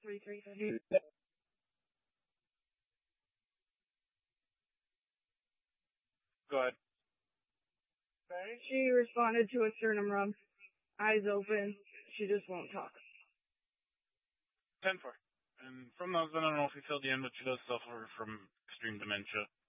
333. Go ahead. She responded to a sternum rub. Eyes open. She just won't talk. 10-4. And from those, I don't know if you filled you in, but she does suffer from extreme dementia.